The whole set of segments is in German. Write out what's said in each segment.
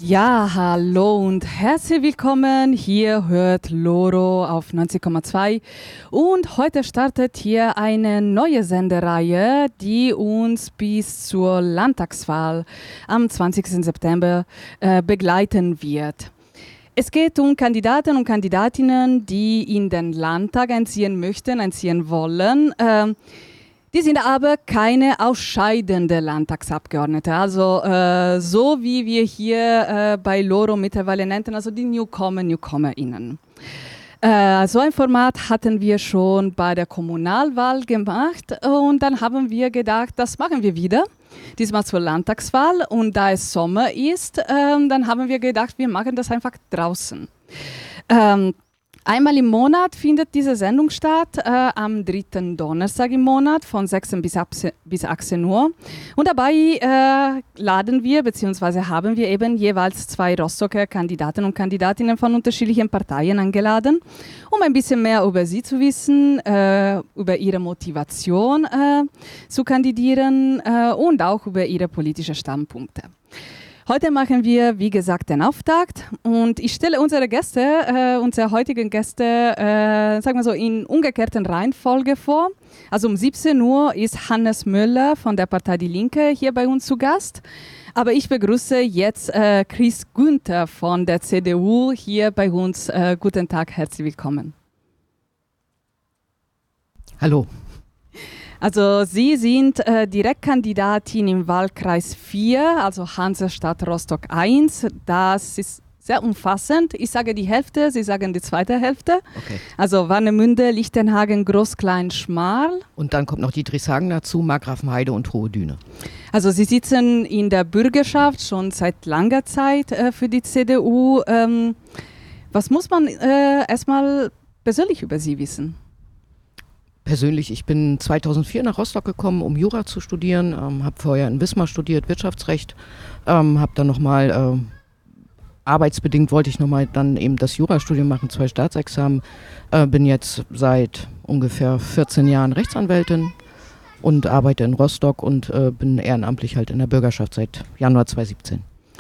Ja, hallo und herzlich willkommen. Hier hört Loro auf 90,2 und heute startet hier eine neue Sendereihe, die uns bis zur Landtagswahl am 20. September begleiten wird. Es geht um Kandidaten und Kandidatinnen, die in den Landtag einziehen möchten, einziehen wollen. Die sind aber keine ausscheidende Landtagsabgeordnete. Also so wie wir hier bei Loro mittlerweile nennen, also die NewcomerInnen. So ein Format hatten wir schon bei der Kommunalwahl gemacht und dann haben wir gedacht, das machen wir wieder. Diesmal zur Landtagswahl und da es Sommer ist, dann haben wir gedacht, wir machen das einfach draußen. Einmal im Monat findet diese Sendung statt, am 3. Donnerstag im Monat von 16 bis 18 Uhr. Und dabei laden wir bzw. haben wir eben jeweils 2 Rostocker Kandidaten und Kandidatinnen von unterschiedlichen Parteien eingeladen, um ein bisschen mehr über sie zu wissen, über ihre Motivation zu kandidieren und auch über ihre politischen Standpunkte. Heute machen wir, wie gesagt, den Auftakt und ich stelle unsere Gäste, unsere heutigen Gäste, sagen wir so, in umgekehrten Reihenfolge vor. Also um 17 Uhr ist Hannes Möller von der Partei Die Linke hier bei uns zu Gast. Aber ich begrüße jetzt Chris Günther von der CDU hier bei uns. Guten Tag, herzlich willkommen. Hallo. Also Sie sind Direktkandidatin im Wahlkreis 4, also Hansestadt Rostock 1. Das ist sehr umfassend. Ich sage die Hälfte, Sie sagen die zweite Hälfte. Okay. Also Warnemünde, Lichtenhagen, Groß-Klein-Schmarl. Und dann kommt noch Dietrichshagen dazu, Markgrafenheide und Hohe Düne. Also Sie sitzen in der Bürgerschaft schon seit langer Zeit für die CDU. Was muss man erstmal persönlich über Sie wissen? Persönlich, ich bin 2004 nach Rostock gekommen, um Jura zu studieren, habe vorher in Wismar studiert, Wirtschaftsrecht, habe dann nochmal, arbeitsbedingt wollte ich nochmal dann eben das Jurastudium machen, 2 Staatsexamen, bin jetzt seit ungefähr 14 Jahren Rechtsanwältin und arbeite in Rostock und bin ehrenamtlich halt in der Bürgerschaft seit Januar 2017.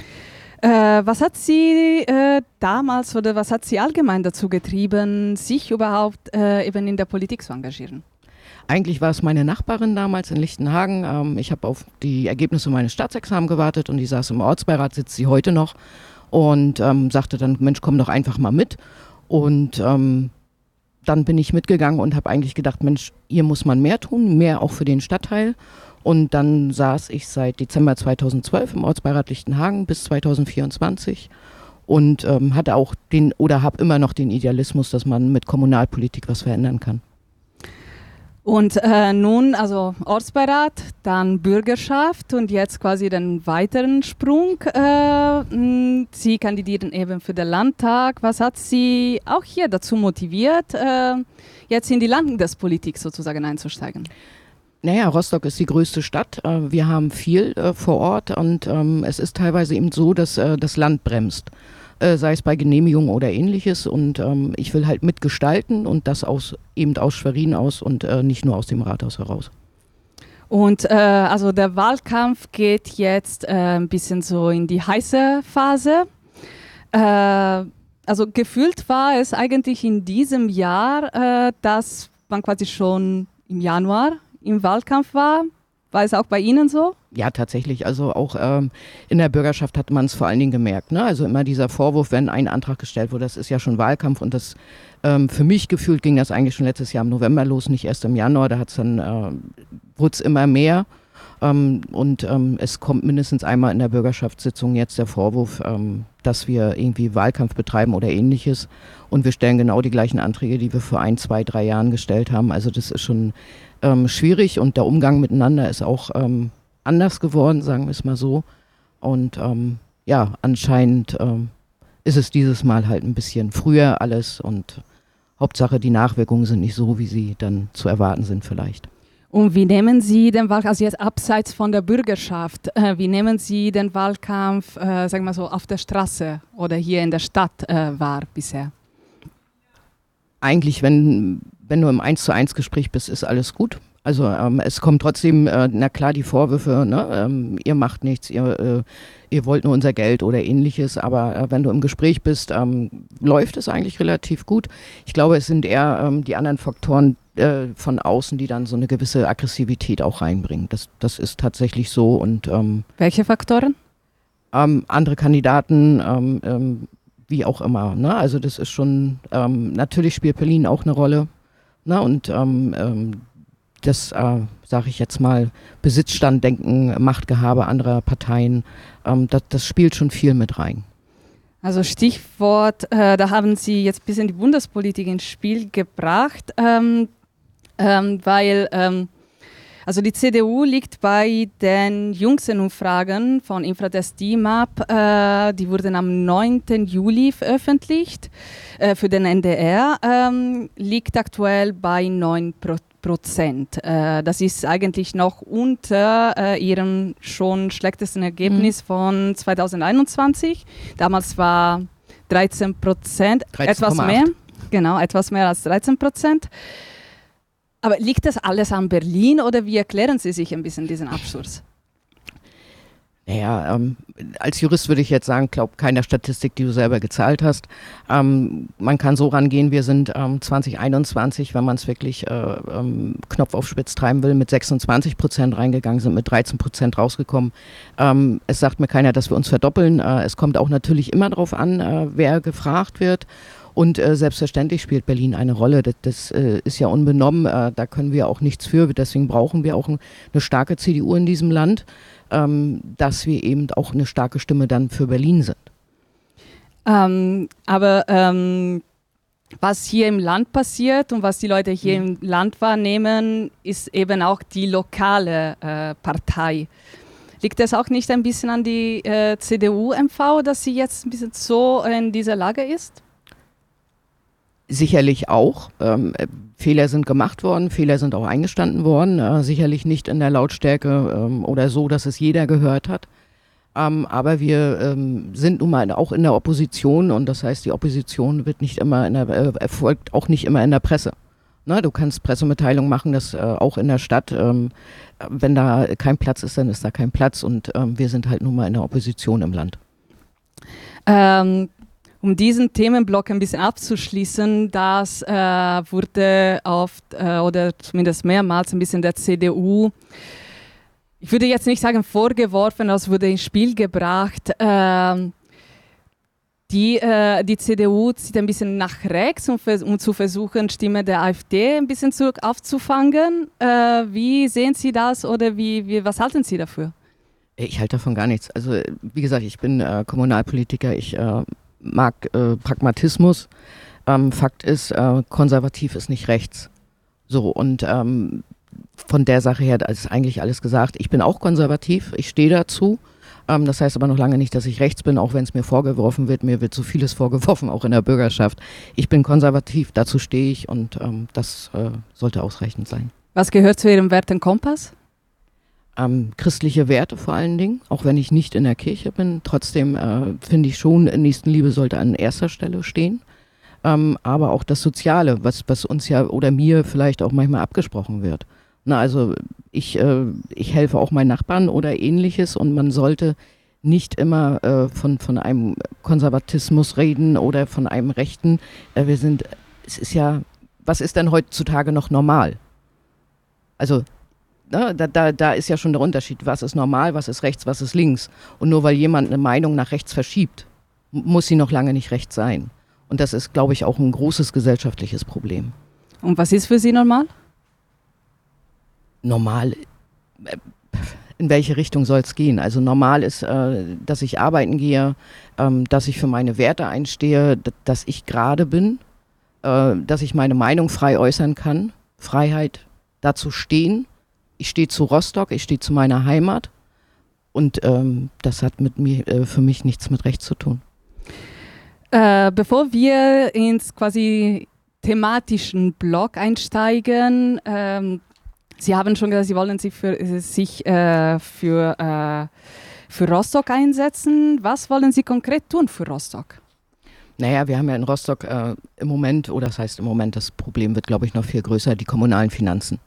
Was hat Sie damals oder was hat Sie allgemein dazu getrieben, sich überhaupt eben in der Politik zu engagieren? Eigentlich war es meine Nachbarin damals in Lichtenhagen. Ich habe auf die Ergebnisse meines Staatsexamens gewartet und die saß im Ortsbeirat, sitzt sie heute noch und sagte dann, Mensch, komm doch einfach mal mit. Und dann bin ich mitgegangen und habe eigentlich gedacht, Mensch, hier muss man mehr tun, mehr auch für den Stadtteil. Und dann saß ich seit Dezember 2012 im Ortsbeirat Lichtenhagen bis 2024 und hatte auch habe immer noch den Idealismus, dass man mit Kommunalpolitik was verändern kann. Und nun, also Ortsbeirat, dann Bürgerschaft und jetzt quasi den weiteren Sprung. Sie kandidieren eben für den Landtag. Was hat Sie auch hier dazu motiviert, jetzt in die Landespolitik sozusagen einzusteigen? Naja, Rostock ist die größte Stadt. Wir haben viel vor Ort und es ist teilweise eben so, dass das Land bremst, sei es bei Genehmigungen oder ähnliches. Und ich will halt mitgestalten und das eben aus Schwerin aus und nicht nur aus dem Rathaus heraus. Und also der Wahlkampf geht jetzt ein bisschen so in die heiße Phase. Also gefühlt war es eigentlich in diesem Jahr, dass man quasi schon im Januar im Wahlkampf war. War es auch bei Ihnen so? Ja, tatsächlich. Also auch in der Bürgerschaft hat man es vor allen Dingen gemerkt. Ne? Also immer dieser Vorwurf, wenn ein Antrag gestellt wurde, das ist ja schon Wahlkampf und das für mich gefühlt ging das eigentlich schon letztes Jahr im November los, nicht erst im Januar. Da wurde es immer mehr. Es kommt mindestens einmal in der Bürgerschaftssitzung jetzt der Vorwurf, dass wir irgendwie Wahlkampf betreiben oder ähnliches. Und wir stellen genau die gleichen Anträge, die wir vor 1, 2, 3 Jahren gestellt haben. Also das ist schon schwierig und der Umgang miteinander ist auch anders geworden, sagen wir es mal so. Und anscheinend ist es dieses Mal halt ein bisschen früher alles und Hauptsache die Nachwirkungen sind nicht so, wie sie dann zu erwarten sind vielleicht. Und wie nehmen Sie den Wahlkampf, also jetzt abseits von der Bürgerschaft, wie nehmen Sie den Wahlkampf, sagen wir mal so, auf der Straße oder hier in der Stadt wahr bisher? Eigentlich, wenn du im 1:1 Gespräch bist, ist alles gut. Also es kommt trotzdem, na klar, die Vorwürfe, ne, ihr macht nichts, ihr wollt nur unser Geld oder ähnliches, aber wenn du im Gespräch bist, läuft es eigentlich relativ gut. Ich glaube, es sind eher die anderen Faktoren von außen, die dann so eine gewisse Aggressivität auch reinbringen. Das ist tatsächlich so und Welche Faktoren? andere Kandidaten, wie auch immer. Ne? Also das ist schon, natürlich spielt Berlin auch eine Rolle. Ne? Und das, sage ich jetzt mal, Besitzstanddenken, Machtgehabe anderer Parteien, das spielt schon viel mit rein. Also Stichwort, da haben Sie jetzt ein bisschen die Bundespolitik ins Spiel gebracht, weil also die CDU liegt bei den jüngsten Umfragen von Infratest DIMAP, die wurden am 9. Juli veröffentlicht, für den NDR, liegt aktuell bei 9%. Das ist eigentlich noch unter ihrem schon schlechtesten Ergebnis von 2021. Damals war 13%, etwas mehr, genau, etwas mehr als 13%. Aber liegt das alles an Berlin oder wie erklären Sie sich ein bisschen diesen Absturz? Naja, als Jurist würde ich jetzt sagen, glaub keiner Statistik, die du selber gezahlt hast. Man kann so rangehen, wir sind 2021, wenn man es wirklich Knopf auf Spitz treiben will, mit 26% reingegangen, sind mit 13% rausgekommen. Es sagt mir keiner, dass wir uns verdoppeln. Es kommt auch natürlich immer darauf an, wer gefragt wird. Und selbstverständlich spielt Berlin eine Rolle. Das ist ja unbenommen. Da können wir auch nichts für. Deswegen brauchen wir auch eine starke CDU in diesem Land, dass wir eben auch eine starke Stimme dann für Berlin sind. Was hier im Land passiert und was die Leute hier im Land wahrnehmen, ist eben auch die lokale Partei. Liegt das auch nicht ein bisschen an die CDU-MV, dass sie jetzt ein bisschen so in dieser Lage ist? Sicherlich auch. Fehler sind gemacht worden, Fehler sind auch eingestanden worden. Sicherlich nicht in der Lautstärke oder so, dass es jeder gehört hat. Aber wir sind nun mal auch in der Opposition und das heißt, die Opposition wird nicht immer erfolgt auch nicht immer in der Presse. Na, du kannst Pressemitteilungen machen, das auch in der Stadt. Wenn da kein Platz ist, dann ist da kein Platz und wir sind halt nun mal in der Opposition im Land. Um diesen Themenblock ein bisschen abzuschließen, das wurde oft oder zumindest mehrmals ein bisschen der CDU, ich würde jetzt nicht sagen vorgeworfen, das wurde ins Spiel gebracht. Die CDU zieht ein bisschen nach rechts, um zu versuchen, Stimme der AfD ein bisschen aufzufangen. Wie sehen Sie das oder was halten Sie dafür? Ich halte davon gar nichts. Also wie gesagt, ich bin Kommunalpolitiker, ich mag Pragmatismus. Fakt ist, konservativ ist nicht rechts. So, und von der Sache her ist eigentlich alles gesagt. Ich bin auch konservativ, ich stehe dazu. Das heißt aber noch lange nicht, dass ich rechts bin, auch wenn es mir vorgeworfen wird. Mir wird so vieles vorgeworfen, auch in der Bürgerschaft. Ich bin konservativ, dazu stehe ich und das sollte ausreichend sein. Was gehört zu Ihrem Wertekompass? Christliche Werte vor allen Dingen, auch wenn ich nicht in der Kirche bin. Trotzdem finde ich schon, Nächstenliebe sollte an erster Stelle stehen. Aber auch das Soziale, was uns ja oder mir vielleicht auch manchmal abgesprochen wird. Na, also ich helfe auch meinen Nachbarn oder ähnliches und man sollte nicht immer von einem Konservatismus reden oder von einem Rechten. Es ist ja, was ist denn heutzutage noch normal? Also da ist ja schon der Unterschied, was ist normal, was ist rechts, was ist links. Und nur weil jemand eine Meinung nach rechts verschiebt, muss sie noch lange nicht rechts sein. Und das ist, glaube ich, auch ein großes gesellschaftliches Problem. Und was ist für Sie normal? Normal, in welche Richtung soll es gehen? Also normal ist, dass ich arbeiten gehe, dass ich für meine Werte einstehe, dass ich gerade bin, dass ich meine Meinung frei äußern kann, Freiheit, dazu stehen. Ich stehe zu Rostock, ich stehe zu meiner Heimat und das hat mit mir für mich nichts mit Recht zu tun. Bevor wir ins quasi thematischen Block einsteigen, Sie haben schon gesagt, Sie wollen sich für Rostock einsetzen. Was wollen Sie konkret tun für Rostock? Naja, wir haben ja in Rostock im Moment, oder das heißt im Moment, das Problem wird, glaube ich, noch viel größer, die kommunalen Finanzen.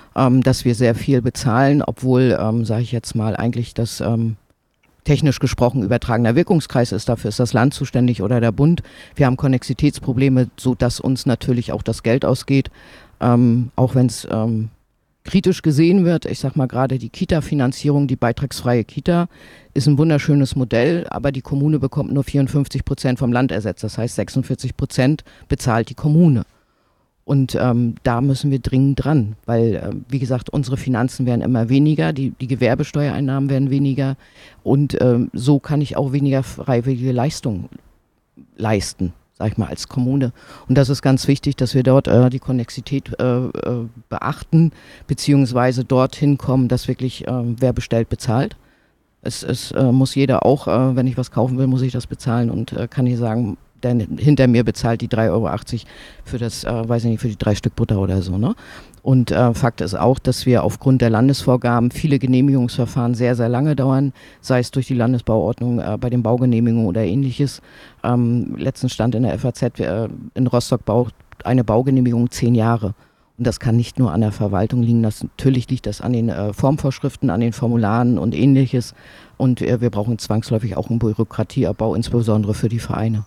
dass wir sehr viel bezahlen, obwohl, sage ich jetzt mal, eigentlich das technisch gesprochen übertragener Wirkungskreis ist. Dafür ist das Land zuständig oder der Bund. Wir haben Konnexitätsprobleme, sodass uns natürlich auch das Geld ausgeht, auch wenn es kritisch gesehen wird. Ich sage mal gerade die Kita-Finanzierung, die beitragsfreie Kita, ist ein wunderschönes Modell, aber die Kommune bekommt nur 54% vom Land ersetzt. Das heißt, 46% bezahlt die Kommune. Und da müssen wir dringend dran, weil, wie gesagt, unsere Finanzen werden immer weniger, die Gewerbesteuereinnahmen werden weniger und so kann ich auch weniger freiwillige Leistungen leisten, sag ich mal, als Kommune. Und das ist ganz wichtig, dass wir dort die Konnexität beachten, beziehungsweise dorthin kommen, dass wirklich wer bestellt, bezahlt. Es muss jeder auch, wenn ich was kaufen will, muss ich das bezahlen und kann nicht sagen, der hinter mir bezahlt die 3,80 € für das, weiß ich nicht, für die 3 Stück Butter oder so, ne? Und Fakt ist auch, dass wir aufgrund der Landesvorgaben viele Genehmigungsverfahren sehr, sehr lange dauern, sei es durch die Landesbauordnung bei den Baugenehmigungen oder ähnliches. Letzten Stand in der FAZ, in Rostock braucht eine Baugenehmigung 10 Jahre. Und das kann nicht nur an der Verwaltung liegen, natürlich liegt das an den Formvorschriften, an den Formularen und ähnliches. Und wir brauchen zwangsläufig auch einen Bürokratieabbau, insbesondere für die Vereine.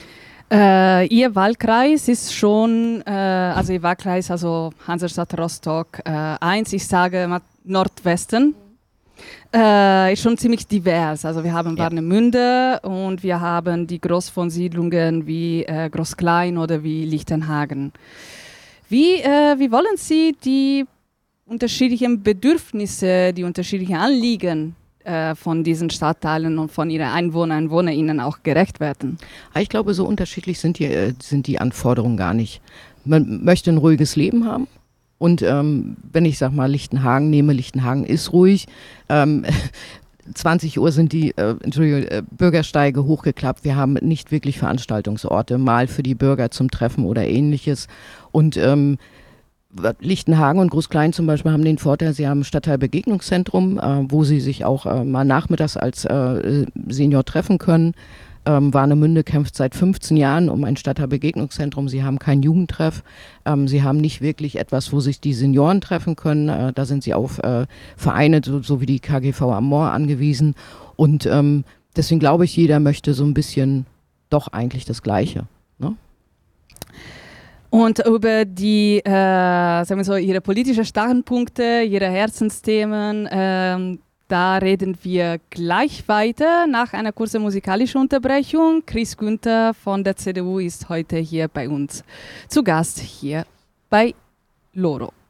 Ihr Wahlkreis ist schon, also Ihr Wahlkreis, also Hansestadt Rostock 1, ich sage mal Nordwesten, ist schon ziemlich divers. Also wir haben Warnemünde und wir haben die Großwohnsiedlungen wie Groß-Klein oder wie Lichtenhagen. Wie wollen Sie die unterschiedlichen Bedürfnisse, die unterschiedlichen Anliegen von diesen Stadtteilen und von ihren EinwohnerInnen auch gerecht werden? Ich glaube, so unterschiedlich sind die Anforderungen gar nicht. Man möchte ein ruhiges Leben haben. Und wenn ich sag mal Lichtenhagen nehme, Lichtenhagen ist ruhig. 20 Uhr sind die Bürgersteige hochgeklappt. Wir haben nicht wirklich Veranstaltungsorte, mal für die Bürger zum Treffen oder ähnliches. Und Lichtenhagen und Groß-Klein zum Beispiel haben den Vorteil, sie haben ein Stadtteilbegegnungszentrum, wo sie sich auch mal nachmittags als Senior treffen können. Warnemünde kämpft seit 15 Jahren um ein Stadtteilbegegnungszentrum. Sie haben keinen Jugendtreff. Sie haben nicht wirklich etwas, wo sich die Senioren treffen können. Da sind sie auf Vereine, so wie die KGV am Moor angewiesen. Und deswegen glaube ich, jeder möchte so ein bisschen doch eigentlich das Gleiche. Ne? Und über die, sagen wir so, Ihre politischen Standpunkte, Ihre Herzensthemen, da reden wir gleich weiter nach einer kurzen musikalischen Unterbrechung. Chris Günther von der CDU ist heute hier bei uns zu Gast hier bei Loro.